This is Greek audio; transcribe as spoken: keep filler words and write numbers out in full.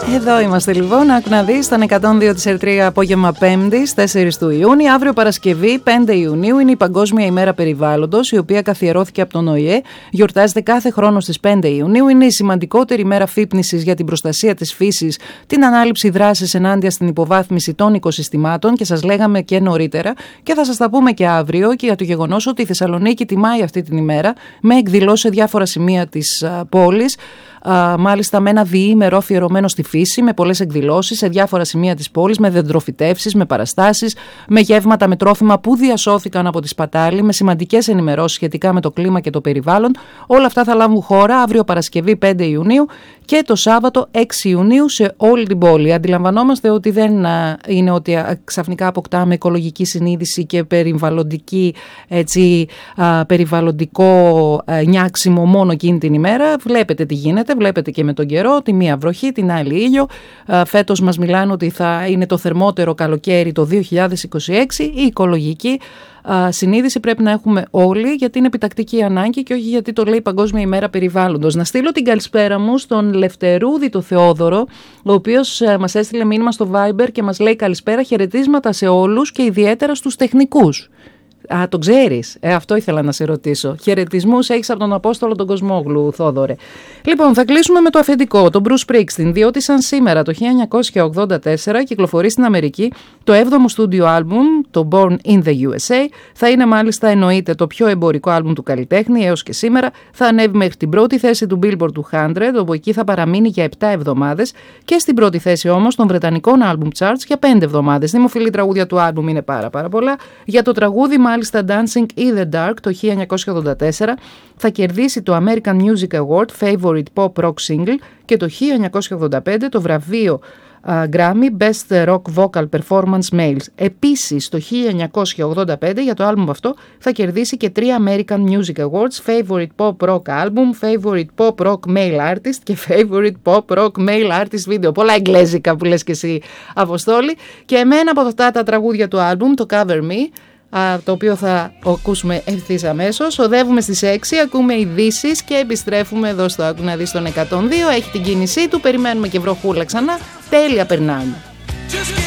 Εδώ είμαστε λοιπόν, άκου να δεις, ήταν εκατόν δύο της Ερτρία απόγευμα Πέμπτης, τέσσερις του Ιούνιου. Αύριο Παρασκευή, πέντε Ιουνίου, είναι η Παγκόσμια ημέρα περιβάλλοντος, η οποία καθιερώθηκε από τον ΟΗΕ. Γιορτάζεται κάθε χρόνο στις πέντε Ιουνίου. Είναι η σημαντικότερη μέρα φύπνισης για την προστασία της φύσης, την ανάληψη δράσης ενάντια στην υποβάθμιση των οικοσυστημάτων, και σας λέγαμε και νωρίτερα και θα σας τα πούμε και αύριο, και για το γεγονός ότι η Θεσσαλονίκη τιμάει αυτή την ημέρα με εκδηλώσεις σε διάφορα σημεία της α, πόλης. Uh, μάλιστα με ένα διήμερο αφιερωμένο στη φύση, με πολλές εκδηλώσεις σε διάφορα σημεία της πόλης, με δεντροφυτεύσεις, με παραστάσεις, με γεύματα, με τρόφιμα που διασώθηκαν από τη σπατάλη, με σημαντικές ενημερώσεις σχετικά με το κλίμα και το περιβάλλον. Όλα αυτά θα λάβουν χώρα αύριο Παρασκευή πέντε Ιουνίου και το Σάββατο έξι Ιουνίου σε όλη την πόλη. Αντιλαμβανόμαστε ότι δεν είναι ότι ξαφνικά αποκτάμε οικολογική συνείδηση και περιβαλλοντική, έτσι, uh, περιβαλλοντικό uh, νιάξιμο μόνο εκείνη την ημέρα. Βλέπετε τι γίνεται. Βλέπετε και με τον καιρό, τη μία βροχή, την άλλη ήλιο. Φέτος μας μιλάνε ότι θα είναι το θερμότερο καλοκαίρι το δύο χιλιάδες είκοσι έξι. Η οικολογική συνείδηση πρέπει να έχουμε όλοι, γιατί είναι επιτακτική ανάγκη και όχι γιατί το λέει η Παγκόσμια ημέρα περιβάλλοντος. Να στείλω την καλησπέρα μου στον Λευτερούδη το Θεόδωρο, ο οποίος μας έστειλε μήνυμα στο Viber και μας λέει καλησπέρα, χαιρετίσματα σε όλους και ιδιαίτερα στους τεχνικούς. Α, το ξέρεις. Ε, αυτό ήθελα να σε ρωτήσω. Χαιρετισμούς έχεις από τον Απόστολο τον Κοσμόγλου, Θόδωρε. Λοιπόν, θα κλείσουμε με το αφεντικό, τον Bruce Springsteen, διότι σαν σήμερα το χίλια εννιακόσια ογδόντα τέσσερα κυκλοφορεί στην Αμερική το έβδομο στούντιο άλμπουμ, το Born in the γιου ες έι. Θα είναι μάλιστα, εννοείται, το πιο εμπορικό άλμπουμ του καλλιτέχνη έως και σήμερα. Θα ανέβει μέχρι την πρώτη θέση του Billboard εκατό, όπου εκεί θα παραμείνει για επτά εβδομάδες, και στην πρώτη θέση όμως των Βρετανικών Album Charts για πέντε εβδομάδες. Δημοφιλή τραγούδια του άλμπουμ είναι πάρα, πάρα πολλά. Για το τραγούδι, μάλιστα, Dancing in the Dark το χίλια εννιακόσια ογδόντα τέσσερα θα κερδίσει το American Music Award Favorite Pop Rock Single και το χίλια εννιακόσια ογδόντα πέντε το βραβείο uh, Grammy Best Rock Vocal Performance Males. Επίσης το χίλια εννιακόσια ογδόντα πέντε για το άλμπουμ αυτό θα κερδίσει και τρία American Music Awards Favorite Pop Rock Album, Favorite Pop Rock Male Artist και Favorite Pop Rock Male Artist Video. Πολλά εγγλέζικα που λες και εσύ, Αποστόλη. Και εμένα από αυτά τα τραγούδια του άλμπουμ, το Cover Me, το οποίο θα ακούσουμε ευθύς αμέσως. Οδεύουμε στις έξι, ακούμε ειδήσεις και επιστρέφουμε εδώ στο Άκου να δεις τον εκατόν δύο. Έχει την κίνησή του, περιμένουμε και βροχούλα ξανά. Τέλεια περνάμε.